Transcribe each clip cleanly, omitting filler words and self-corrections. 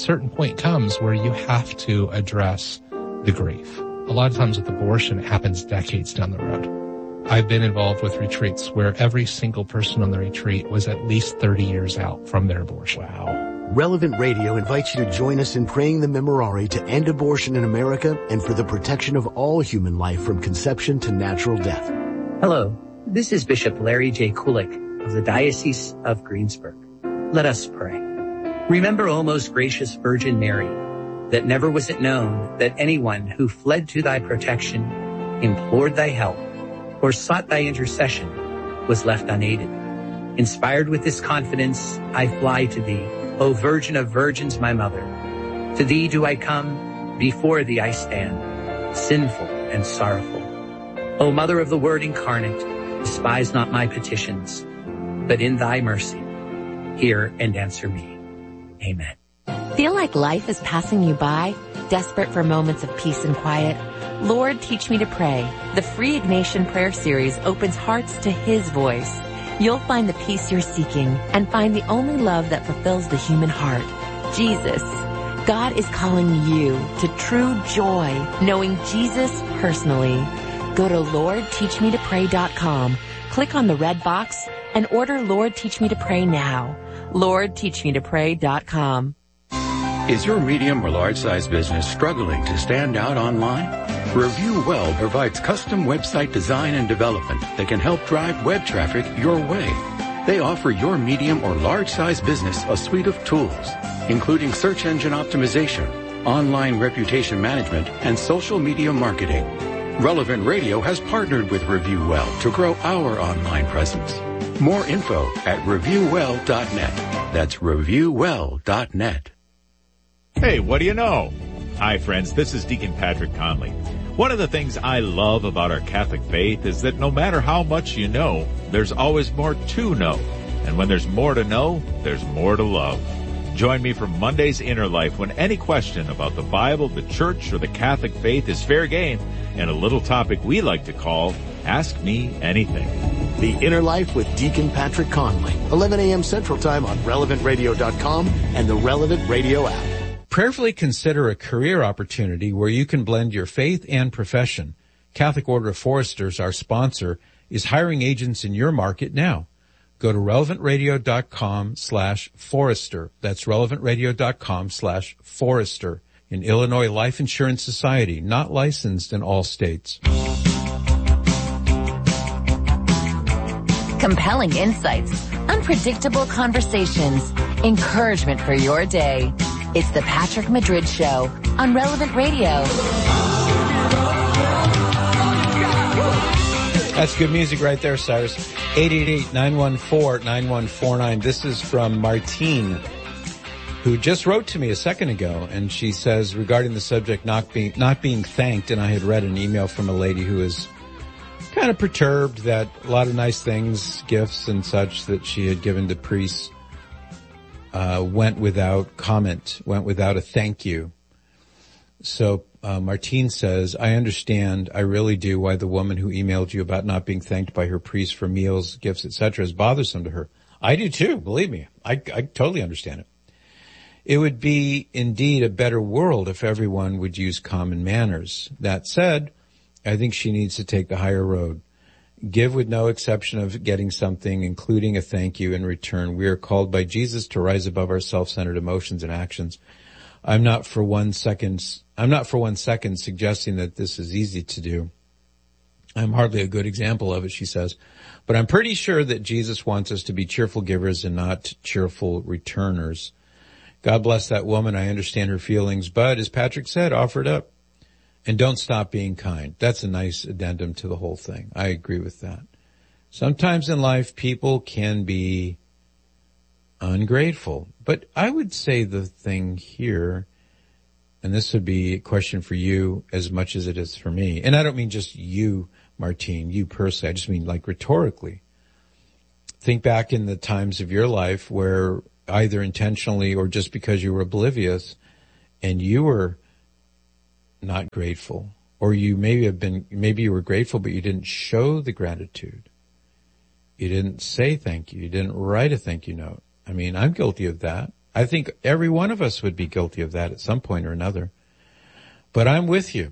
certain point comes where you have to address the grief. A lot of times with abortion, it happens decades down the road. I've been involved with retreats where every single person on the retreat was at least 30 years out from their abortion. Wow. Relevant Radio invites you to join us in praying the Memorare to end abortion in America and for the protection of all human life from conception to natural death. Hello, this is Bishop Larry J. Kulik of the Diocese of Greensburg. Let us pray. Remember, O most gracious Virgin Mary, that never was it known that anyone who fled to thy protection, implored thy help, or sought thy intercession was left unaided. Inspired with this confidence, I fly to thee, O Virgin of Virgins, my mother. To thee do I come, before thee I stand, sinful and sorrowful. O Mother of the Word incarnate, despise not my petitions, but in thy mercy, hear and answer me. Amen. Feel like life is passing you by? Desperate for moments of peace and quiet? Lord, teach me to pray. The free Ignatian prayer series opens hearts to His voice. You'll find the peace you're seeking and find the only love that fulfills the human heart, Jesus. God is calling you to true joy, knowing Jesus personally. Go to LordTeachMeToPray.com, click on the red box, and order Lord Teach Me to Pray now. LordTeachMeToPray.com. Is your medium or large-size business struggling to stand out online? Review Well provides custom website design and development that can help drive web traffic your way. They offer your medium or large-size business a suite of tools, including search engine optimization, online reputation management, and social media marketing. Relevant Radio has partnered with Review Well to grow our online presence. More info at reviewwell.net. That's reviewwell.net. Hey, what do you know? Hi, friends. This is Deacon Patrick Conley. One of the things I love about our Catholic faith is that no matter how much you know, there's always more to know. And when there's more to know, there's more to love. Join me for Monday's Inner Life when any question about the Bible, the Church, or the Catholic faith is fair game and a little topic we like to call Ask Me Anything. The Inner Life with Deacon Patrick Conley, 11 a.m. Central Time on RelevantRadio.com and the Relevant Radio app. Prayerfully consider a career opportunity where you can blend your faith and profession. Catholic Order of Foresters, our sponsor, is hiring agents in your market now. Go to relevantradio.com/Forester. That's relevantradio.com/Forester. An Illinois Life Insurance Society, not licensed in all states. Compelling insights, unpredictable conversations, encouragement for your day. It's the Patrick Madrid Show on Relevant Radio. That's good music right there, Cyrus. 888-914-9149. This is from Martine, who just wrote to me a second ago, and she says regarding the subject not being thanked, and I had read an email from a lady who is kind of perturbed that a lot of nice things, gifts and such that she had given to priests went without comment, went without a thank you. So Martine says, I understand, I really do, why the woman who emailed you about not being thanked by her priest for meals, gifts, etc. is bothersome to her. I do too, believe me. I totally understand it. It would be indeed a better world if everyone would use common manners. That said, I think she needs to take the higher road. Give with no exception of getting something, including a thank you in return. We are called by Jesus to rise above our self-centered emotions and actions. I'm not for one second suggesting that this is easy to do. I'm hardly a good example of it, she says. But I'm pretty sure that Jesus wants us to be cheerful givers and not cheerful returners. God bless that woman. I understand her feelings. But as Patrick said, offer it up. And don't stop being kind. That's a nice addendum to the whole thing. I agree with that. Sometimes in life, people can be ungrateful. But I would say the thing here, and this would be a question for you as much as it is for me. And I don't mean just you, Martine, you personally. I just mean like rhetorically. Think back in the times of your life where either intentionally or just because you were oblivious and you were not grateful, or you maybe you were grateful, but you didn't show the gratitude. You didn't say thank you. You didn't write a thank you note. I mean, I'm guilty of that. I think every one of us would be guilty of that at some point or another. But I'm with you.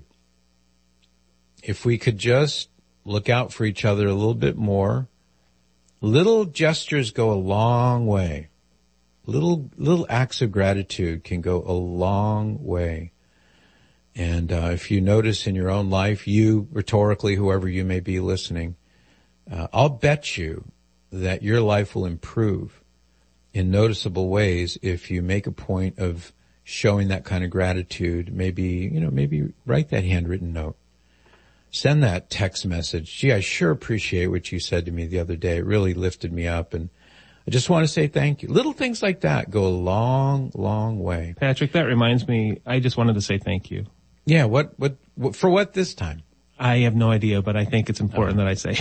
If we could just look out for each other a little bit more, little gestures go a long way. Little acts of gratitude can go a long way. And if you notice in your own life, you, rhetorically, whoever you may be listening, I'll bet you that your life will improve in noticeable ways if you make a point of showing that kind of gratitude. Maybe write that handwritten note. Send that text message. Gee, I sure appreciate what you said to me the other day. It really lifted me up, and I just want to say thank you. Little things like that go a long, long way. Patrick, that reminds me, I just wanted to say thank you. Yeah, what for what this time? I have no idea, but I think it's important that I say,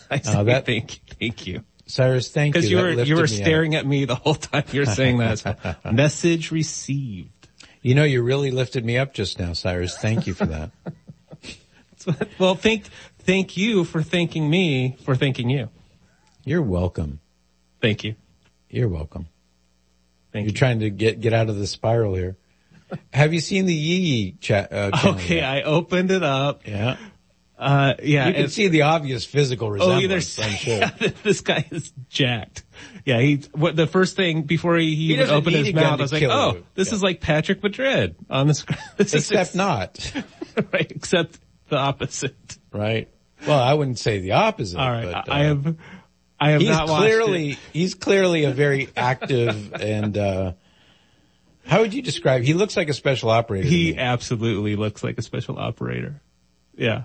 thank you. Cyrus, thank you. Because you were staring at me the whole time you were saying that. So, message received. You know, you really lifted me up just now, Cyrus. Thank you for that. Well, thank you for thanking me for thanking you. You're welcome. Thank you. You're welcome. You're trying to get out of the spiral here. Have you seen the Yee channel? Okay, yet? I opened it up. Yeah. Yeah. You can see the obvious physical resemblance, I'm sure. Yeah, this guy is jacked. Yeah, the first thing before he even opened his mouth, I was like, this is like Patrick Madrid on the screen. Except not. Right, except the opposite. Right. Well, I wouldn't say the opposite. All right, but, I have not watched it. He's clearly a very active and, how would you describe? He looks like a special operator. He absolutely looks like a special operator. Yeah.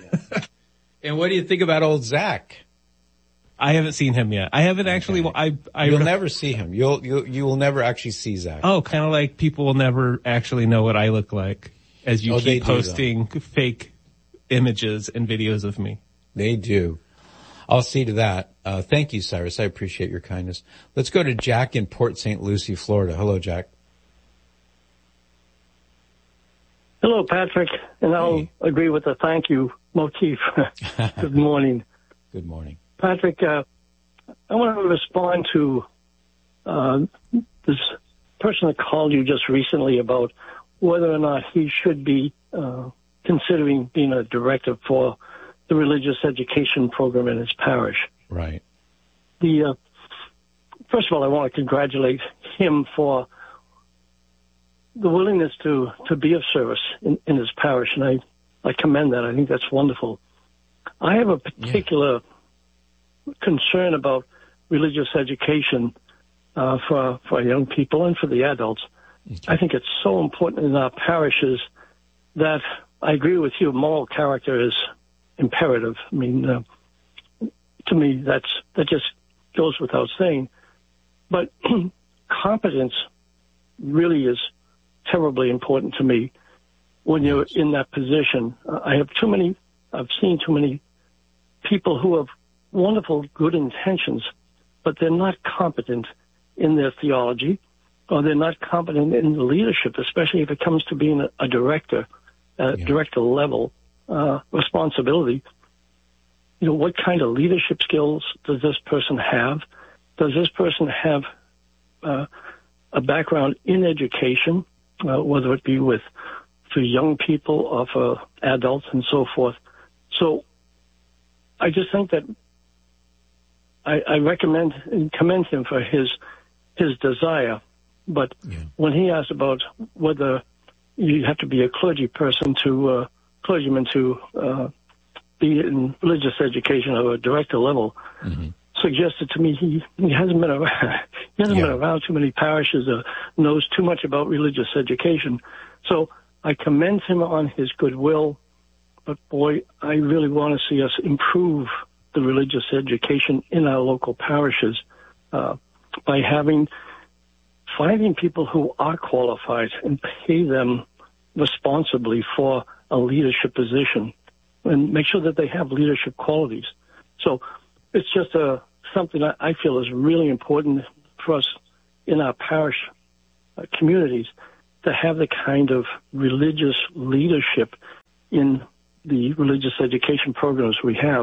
And what do you think about old Zach? I haven't seen him yet. I haven't actually. You'll never see him. You will never actually see Zach. Oh, kind of like people will never actually know what I look like as you keep posting fake images and videos of me. They do. I'll see to that. Thank you, Cyrus. I appreciate your kindness. Let's go to Jack in Port St. Lucie, Florida. Hello, Jack. Hello, Patrick, and I'll agree with the thank you motif. Good morning. Good morning. Patrick, I want to respond to this person that called you just recently about whether or not he should be considering being a director for the religious education program in his parish. Right. First of all, I want to congratulate him for the willingness to be of service in his parish, and I commend that. I think that's wonderful. I have a particular concern about religious education for young people and for the adults. Okay. I think it's so important in our parishes that I agree with you, moral character is imperative. I mean, to me, that just goes without saying. But competence really is terribly important to me when you're in that position. I've seen too many people who have wonderful, good intentions, but they're not competent in their theology, or they're not competent in the leadership, especially if it comes to being a director, director level responsibility. You know, what kind of leadership skills does this person have? Does this person have a background in education, whether it be for young people or for adults and so forth? So I just think that I recommend and commend him for his desire. But when he asked about whether you have to be a clergyman to be in religious education at a director level, suggested to me he hasn't been around. He hasn't been around too many parishes or knows too much about religious education. So I commend him on his goodwill, but boy, I really want to see us improve the religious education in our local parishes by finding people who are qualified and pay them responsibly for a leadership position and make sure that they have leadership qualities. So it's just something I feel is really important for us in our parish communities to have the kind of religious leadership in the religious education programs we have.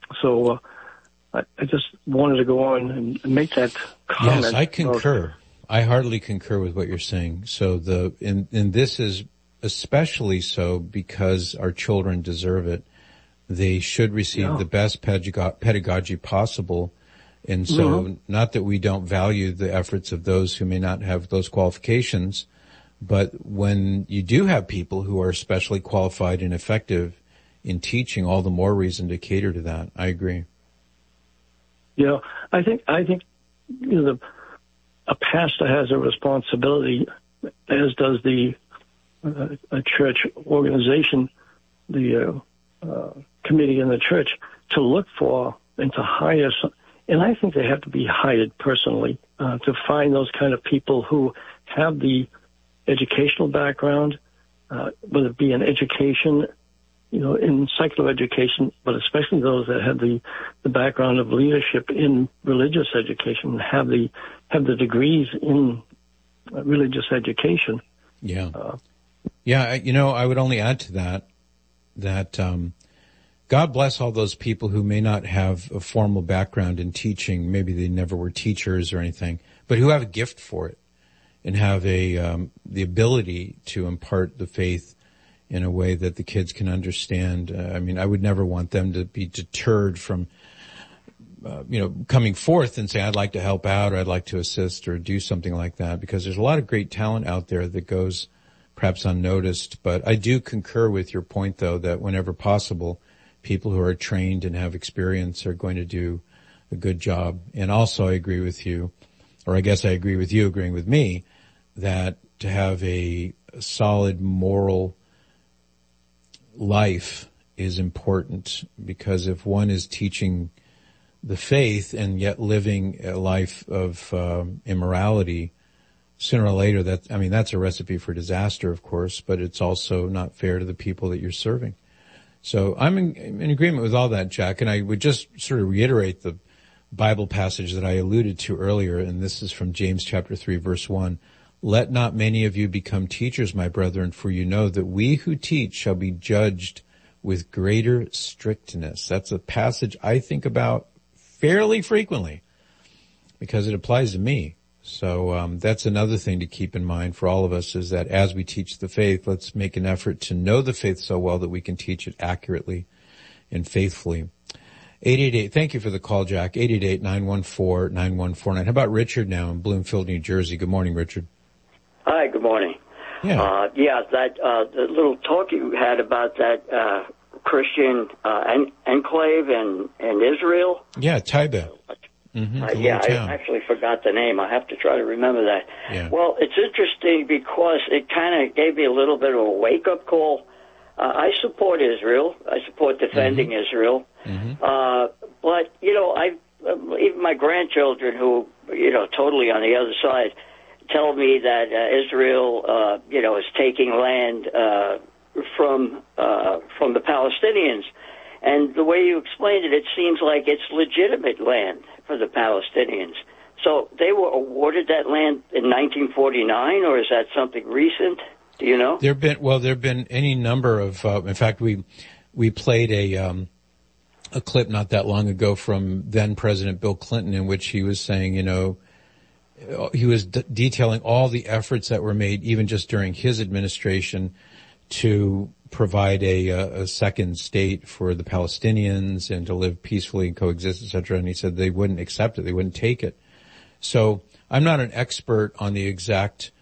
So I just wanted to go on and make that comment. Yes, I concur. I heartily concur with what you're saying. So and this is especially so because our children deserve it. They should receive the best pedagogy possible. And so not that we don't value the efforts of those who may not have those qualifications, but when you do have people who are especially qualified and effective in teaching, all the more reason to cater to that. I agree. Yeah, I think a pastor has a responsibility, as does a church organization, the committee in the church, to look for and to hire some. And I think they have to be hired personally to find those kind of people who have the educational background, whether it be in education, in secular education, but especially those that have the background of leadership in religious education, have the degrees in religious education. Yeah. I would only add to that God bless all those people who may not have a formal background in teaching. Maybe they never were teachers or anything, but who have a gift for it and have the ability to impart the faith in a way that the kids can understand. I would never want them to be deterred from, coming forth and saying, I'd like to help out or I'd like to assist or do something like that, because there's a lot of great talent out there that goes perhaps unnoticed. But I do concur with your point, though, that whenever possible, people who are trained and have experience are going to do a good job. And also I agree with you, or I guess I agree with you agreeing with me, that to have a solid moral life is important, because if one is teaching the faith and yet living a life of immorality, sooner or later that's a recipe for disaster, of course, but it's also not fair to the people that you're serving. So I'm in agreement with all that, Jack, and I would just sort of reiterate the Bible passage that I alluded to earlier, and this is from James chapter 3, verse 1. Let not many of you become teachers, my brethren, for you know that we who teach shall be judged with greater strictness. That's a passage I think about fairly frequently because it applies to me. So that's another thing to keep in mind for all of us, is that as we teach the faith, let's make an effort to know the faith so well that we can teach it accurately and faithfully. 888, thank you for the call, Jack. 888-914-9149. How about Richard now in Bloomfield, New Jersey? Good morning, Richard. Hi, good morning. Yeah. The little talk you had about that Christian enclave in Israel. Yeah, Taiba. I actually forgot the name. I have to try to remember that. Yeah. Well, it's interesting because it kind of gave me a little bit of a wake-up call. I support Israel. I support defending Israel. But, even my grandchildren who, totally on the other side, tell me that Israel, is taking land from the Palestinians. And the way you explained it, it seems like it's legitimate land for the Palestinians. So they were awarded that land in 1949, or is that something recent? Do you know? There have been any number of. In fact, we played a clip not that long ago from then President Bill Clinton, in which he was saying, he was detailing all the efforts that were made, even just during his administration, to provide a second state for the Palestinians and to live peacefully and coexist, etc. And he said they wouldn't accept it. They wouldn't take it. So I'm not an expert on the exact,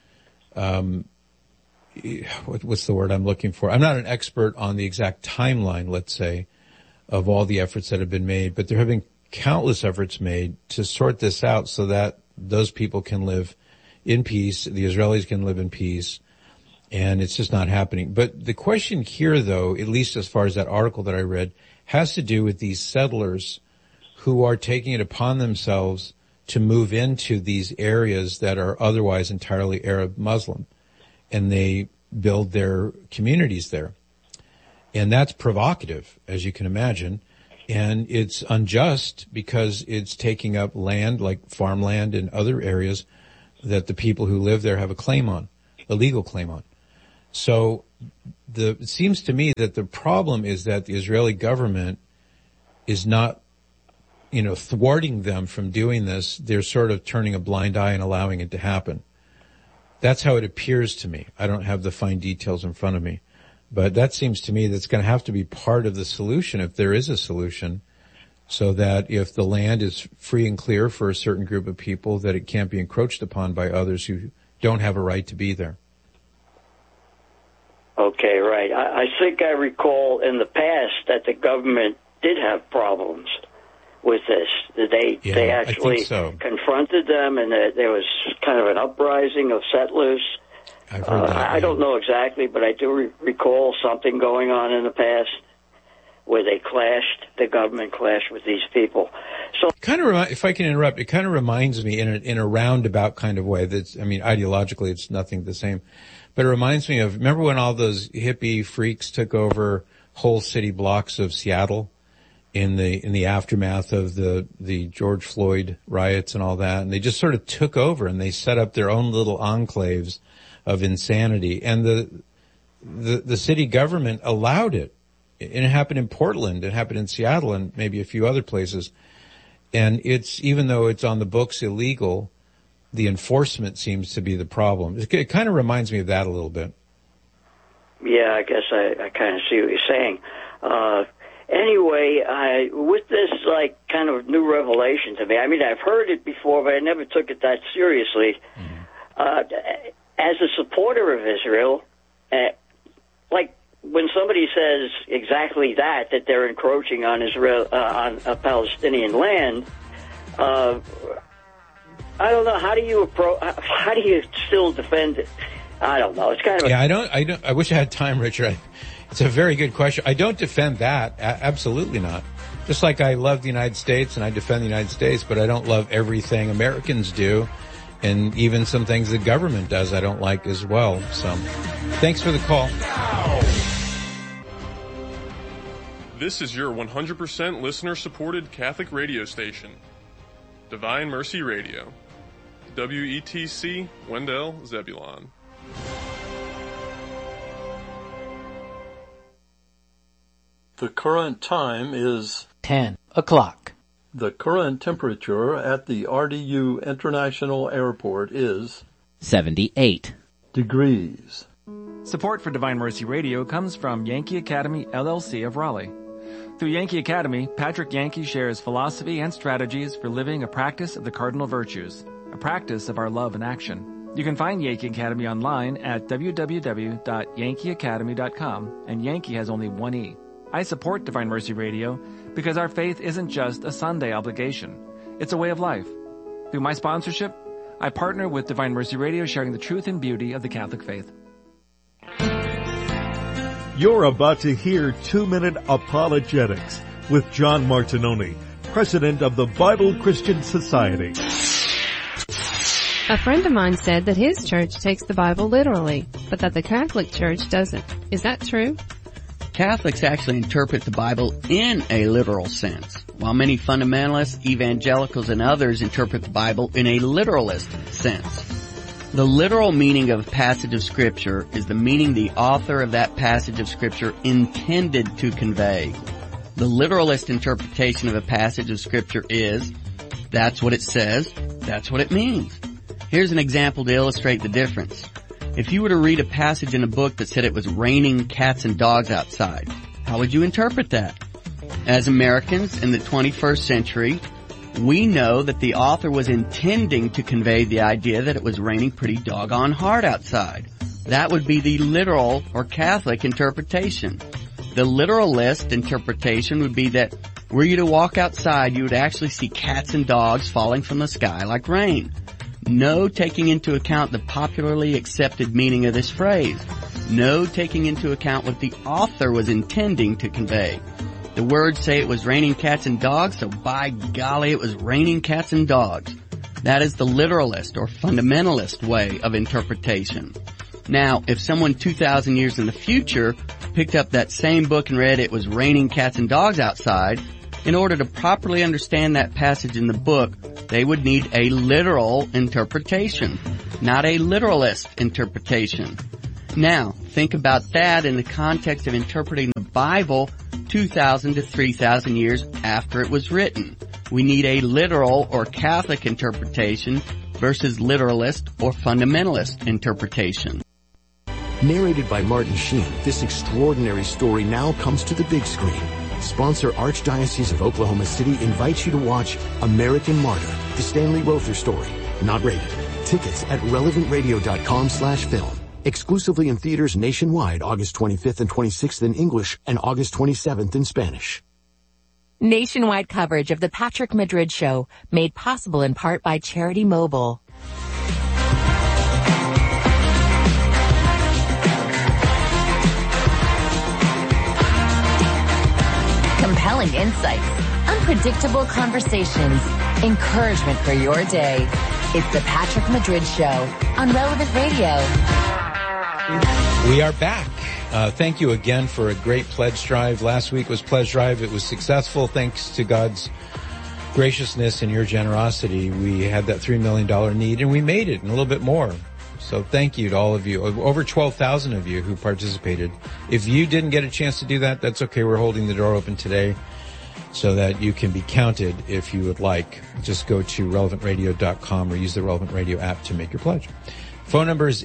what's the word I'm looking for? I'm not an expert on the exact timeline, let's say, of all the efforts that have been made, but there have been countless efforts made to sort this out so that those people can live in peace, the Israelis can live in peace, and it's just not happening. But the question here, though, at least as far as that article that I read, has to do with these settlers who are taking it upon themselves to move into these areas that are otherwise entirely Arab Muslim, and they build their communities there. And that's provocative, as you can imagine, and it's unjust because it's taking up land like farmland and other areas that the people who live there have a claim on, a legal claim on. So it seems to me that the problem is that the Israeli government is not thwarting them from doing this, they're sort of turning a blind eye and allowing it to happen. That's how it appears to me. I don't have the fine details in front of me. But that seems to me that's going to have to be part of the solution, if there is a solution, so that if the land is free and clear for a certain group of people, that it can't be encroached upon by others who don't have a right to be there. Okay, right. I think I recall in the past that the government did have problems with this. They actually confronted them, and there was kind of an uprising of settlers. I've heard that. I don't know exactly, but I do recall something going on in the past where they clashed, the government clashed with these people. So, if I can interrupt, it kind of reminds me in a roundabout kind of way ideologically it's nothing the same, but it reminds me of, remember when all those hippie freaks took over whole city blocks of Seattle in the aftermath of the George Floyd riots and all that, and they just sort of took over and they set up their own little enclaves of insanity, and the city government allowed it. And it happened in Portland, it happened in Seattle, and maybe a few other places. And even though it's on the books illegal, the enforcement seems to be the problem. It kind of reminds me of that a little bit. Yeah, I guess I kind of see what you're saying. Anyway, with this kind of new revelation to me, I mean, I've heard it before, but I never took it that seriously. As a supporter of Israel, when somebody says exactly that they're encroaching on Israel, on a Palestinian land, I don't know. How do you still defend it? I don't know. It's kind of I wish I had time, Richard. It's a very good question. I don't defend that. Absolutely not. Just like I love the United States and I defend the United States, but I don't love everything Americans do. And even some things the government does I don't like as well. So, thanks for the call. This is your 100% listener-supported Catholic radio station, Divine Mercy Radio, WETC, Wendell, Zebulon. The current time is 10 o'clock. The current temperature at the RDU International Airport is 78 degrees. Support for Divine Mercy Radio comes from Yankee Academy, LLC of Raleigh. Through Yankee Academy, Patrick Yankee shares philosophy and strategies for living a practice of the cardinal virtues, a practice of our love and action. You can find Yankee Academy online at www.yankeeacademy.com, and Yankee has only one E. I support Divine Mercy Radio because our faith isn't just a Sunday obligation. It's a way of life. Through my sponsorship, I partner with Divine Mercy Radio, sharing the truth and beauty of the Catholic faith. You're about to hear 2-Minute Apologetics with John Martinoni, president of the Bible Christian Society. A friend of mine said that his church takes the Bible literally, but that the Catholic Church doesn't. Is that true? Catholics actually interpret the Bible in a literal sense, while many fundamentalists, evangelicals, and others interpret the Bible in a literalist sense. The literal meaning of a passage of Scripture is the meaning the author of that passage of Scripture intended to convey. The literalist interpretation of a passage of Scripture is, that's what it says, that's what it means. Here's an example to illustrate the difference. If you were to read a passage in a book that said it was raining cats and dogs outside, how would you interpret that? As Americans in the 21st century, we know that the author was intending to convey the idea that it was raining pretty doggone hard outside. That would be the literal or Catholic interpretation. The literalist interpretation would be that were you to walk outside, you would actually see cats and dogs falling from the sky like rain. No taking into account the popularly accepted meaning of this phrase. No taking into account what the author was intending to convey. The words say it was raining cats and dogs, so by golly, it was raining cats and dogs. That is the literalist or fundamentalist way of interpretation. Now, if someone 2,000 years in the future picked up that same book and read it was raining cats and dogs outside, in order to properly understand that passage in the book, they would need a literal interpretation, not a literalist interpretation. Now, think about that in the context of interpreting the Bible 2,000 to 3,000 years after it was written. We need a literal or Catholic interpretation versus literalist or fundamentalist interpretation. Narrated by Martin Sheen, this extraordinary story now comes to the big screen. Sponsor Archdiocese of Oklahoma City invites you to watch American Martyr, the Stanley Rother story. Not rated. Tickets at relevantradio.com/film. Exclusively in theaters nationwide August 25th and 26th in English and August 27th in Spanish. Nationwide coverage of the Patrick Madrid Show, made possible in part by Charity Mobile. Compelling insights, unpredictable conversations, encouragement for your day. It's the Patrick Madrid Show on Relevant Radio. We are back. Thank you again for a great pledge drive. Last week was pledge drive. It was successful thanks to God's graciousness and your generosity. We had that $3 million need, and we made it and a little bit more. So thank you to all of you, over 12,000 of you who participated. If you didn't get a chance to do that, that's okay. We're holding the door open today so that you can be counted if you would like. Just go to relevantradio.com or use the Relevant Radio app to make your pledge. Phone number is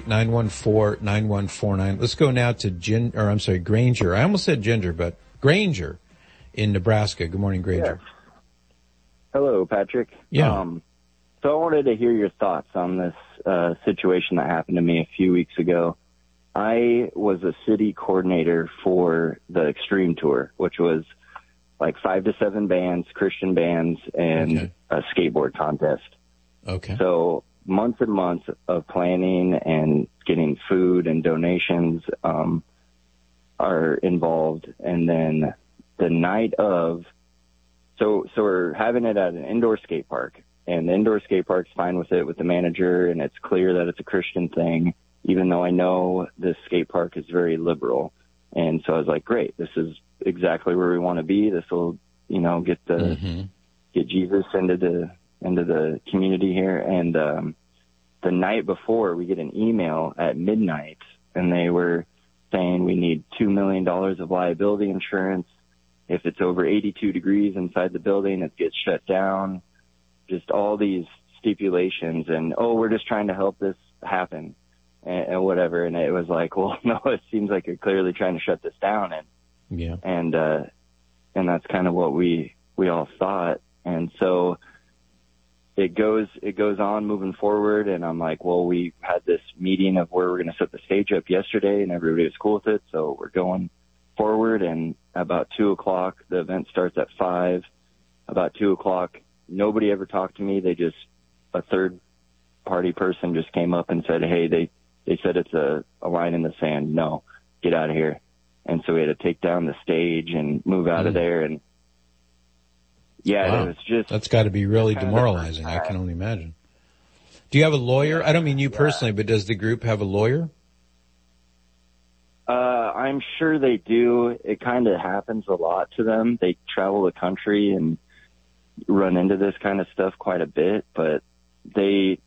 888-914-9149. Let's go now to Granger. I almost said Ginger, but Granger in Nebraska. Good morning, Granger. Yes. Hello, Patrick. Yeah. So I wanted to hear your thoughts on this situation that happened to me a few weeks ago. I was a city coordinator for the Extreme Tour, which was like 5 to 7 bands, Christian bands, and a skateboard contest. Okay. So months and months of planning and getting food and donations are involved. And then the night of, so we're having it at an indoor skate park. And the indoor skate park's fine with it, with the manager, and it's clear that it's a Christian thing, even though I know this skate park is very liberal. And so I was like, great, this is exactly where we want to be. This will, get Jesus into the community here. And the night before, we get an email at midnight, and they were saying we need $2 million of liability insurance. If it's over 82 degrees inside the building, it gets shut down. Just all these stipulations, and we're just trying to help this happen and whatever. And it was like, well, no, it seems like you're clearly trying to shut this down. And that's kind of what we all thought. And so it goes on moving forward. And I'm like, well, we had this meeting of where we're going to set the stage up yesterday, and everybody was cool with it. So we're going forward. And about 2:00, the event starts at 5. About 2:00, nobody ever talked to me. A third party person just came up and said, hey, they said it's a line in the sand. No, get out of here. And so we had to take down the stage and move out of there. And wow. It was just, that's got to be really demoralizing. I can only imagine. Do you have a lawyer? I don't mean you personally, but does the group have a lawyer? I'm sure they do. It kind of happens a lot to them. They travel the country and run into this kind of stuff quite a bit, but I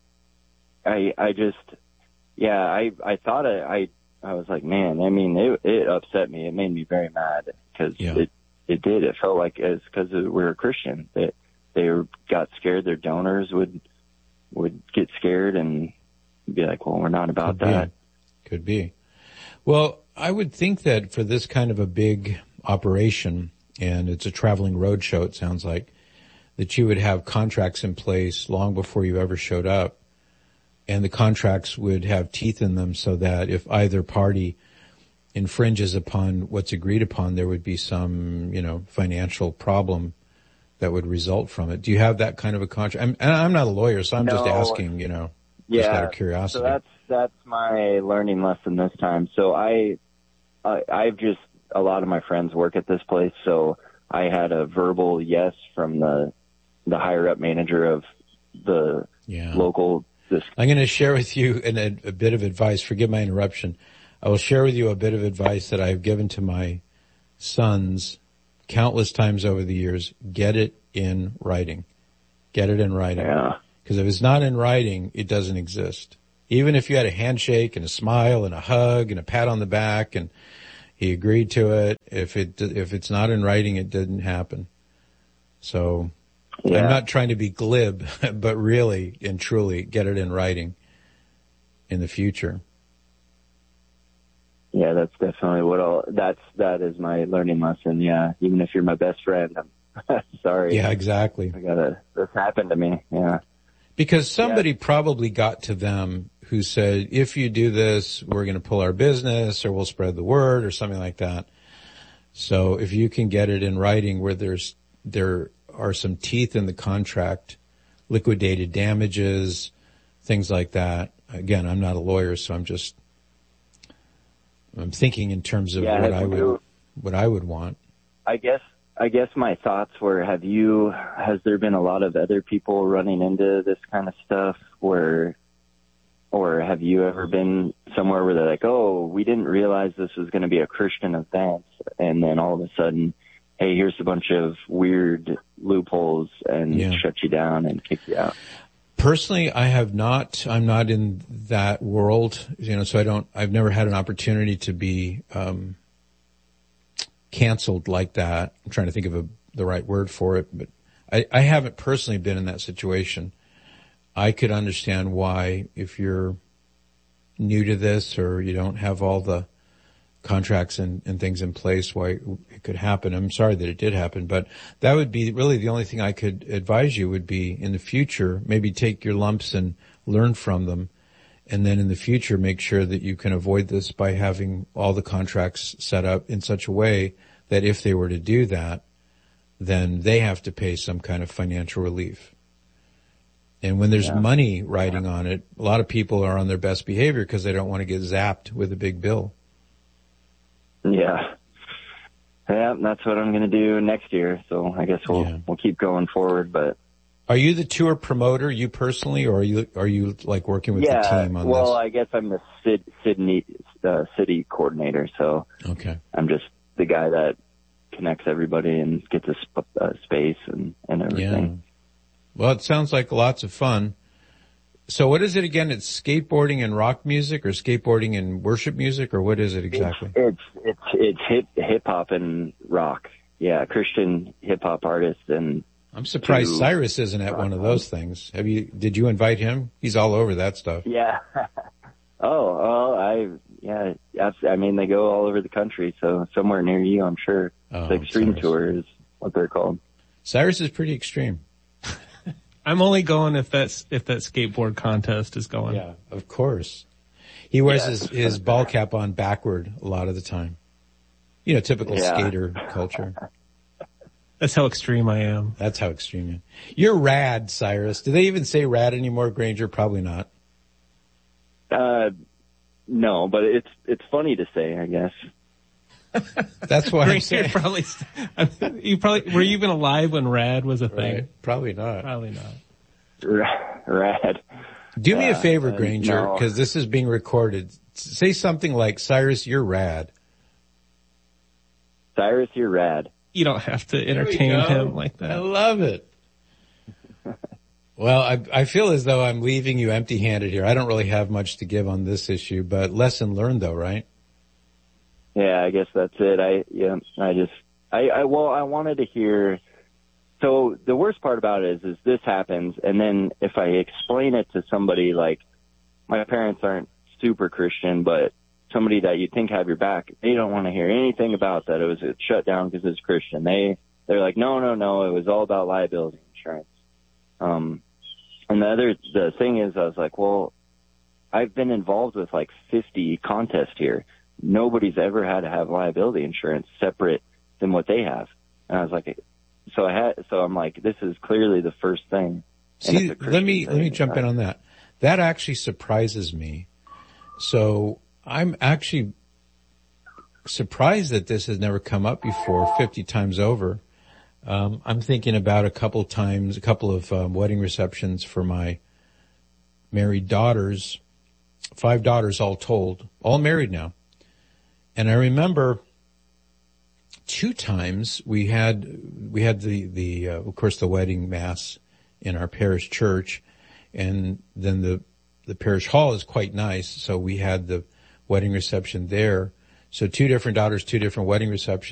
was like, man, I mean, it upset me. It made me very mad because it did. It felt like it's because we're a Christian that they got scared. Their donors would get scared and be like, well, we're not about that. Could be. Well, I would think that for this kind of a big operation, and it's a traveling road show, it sounds like, that you would have contracts in place long before you ever showed up. And the contracts would have teeth in them so that if either party infringes upon what's agreed upon, there would be some, financial problem that would result from it. Do you have that kind of a contract? I'm not a lawyer, so I'm just asking, just out of curiosity. So that's my learning lesson this time. So I've just, a lot of my friends work at this place, so I had a verbal yes from the higher up manager of the local. I'm going to share with you a bit of advice. Forgive my interruption. I will share with you a bit of advice that I've given to my sons countless times over the years. Get it in writing. Get it in writing. Yeah. Because if it's not in writing, it doesn't exist. Even if you had a handshake and a smile and a hug and a pat on the back and he agreed to it, if it's not in writing, it didn't happen. So I'm not trying to be glib, but really and truly get it in writing in the future. Yeah, that's definitely that is my learning lesson. Yeah. Even if you're my best friend, I'm sorry. Yeah, exactly. This happened to me. Yeah. Because somebody probably got to them who said, if you do this, we're going to pull our business or we'll spread the word or something like that. So if you can get it in writing where there are some teeth in the contract, liquidated damages, things like that. Again, I'm not a lawyer, so I'm thinking in terms of what I would want. I guess my thoughts were, has there been a lot of other people running into this kind of stuff or have you ever been somewhere where they're like, oh, we didn't realize this was going to be a Christian event, and then all of a sudden, hey, here's a bunch of weird loopholes and shut you down and kick you out? Personally, I'm not in that world, so I've never had an opportunity to be, canceled like that. I'm trying to think of the right word for it, but I haven't personally been in that situation. I could understand why, if you're new to this or you don't have all the contracts and things in place, why it could happen. I'm sorry that it did happen, but that would be really the only thing I could advise you would be in the future, maybe take your lumps and learn from them. And then in the future, make sure that you can avoid this by having all the contracts set up in such a way that if they were to do that, then they have to pay some kind of financial relief. And when there's money riding on it, a lot of people are on their best behavior because they don't want to get zapped with a big bill. Yeah. Yeah, that's what I'm going to do next year. So I guess we'll keep going forward. But are you the tour promoter, you personally, or are you like working with the team on this? Well, I guess I'm the city coordinator. So I'm just the guy that connects everybody and gets a space and everything. Yeah. Well, it sounds like lots of fun. So what is it again? It's skateboarding and rock music, or skateboarding and worship music, or what is it exactly? It's hip hop and rock. Yeah, Christian hip hop artist. And I'm surprised Cyrus isn't at one of those things. Did you invite him? He's all over that stuff. Yeah. I mean, they go all over the country, so somewhere near you, I'm sure. The Extreme Tour is what they're called. Cyrus is pretty extreme. I'm only going if that skateboard contest is going. Yeah, of course. He wears his ball cap on backward a lot of the time. Typical skater culture. That's how extreme I am. That's how extreme you are. You're rad, Cyrus. Do they even say rad anymore, Granger? Probably not. No, but it's funny to say, I guess. That's why I'm saying. Were you even alive when rad was a thing? Right. Probably not. Rad. Do me a favor, Granger, because this is being recorded. Say something like, Cyrus, you're rad. Cyrus, you're rad. You don't have to entertain him like that. I love it. Well, I feel as though I'm leaving you empty-handed here. I don't really have much to give on this issue, but lesson learned though, right? Yeah, I guess that's it. I wanted to hear. So the worst part about it is this happens, and then if I explain it to somebody, like my parents aren't super Christian, but somebody that you think have your back, they don't want to hear anything about that. It was a shutdown because it's Christian. They're like, no, it was all about liability insurance. And the thing is, I was like, well, I've been involved with like 50 contests here. Nobody's ever had to have liability insurance separate than what they have. And I was like, so I'm like, this is clearly the first thing. See, let me jump in on that. That actually surprises me. So I'm actually surprised that this has never come up before 50 times over. I'm thinking about a couple of wedding receptions for my married daughters, 5 daughters all told, all married now. And I remember 2 times we had the of course the wedding mass in our parish church, and then the parish hall is quite nice, so we had the wedding reception there. So 2 different daughters, 2 different wedding receptions.